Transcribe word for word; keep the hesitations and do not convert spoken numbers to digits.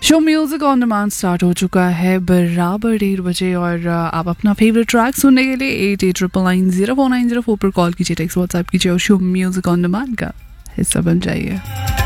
Show music on demand start हो चुका है बराबर डेढ़ बजे और आप अपना फेवरेट ट्रैक सुनने के लिए eight eight triple nine zero four nine zero four पर कॉल कीजिए, टेक्स्ट व्हाट्सएप कीजिए और शो म्यूजिक ऑन डिमांड का हिस्सा बन जाइए।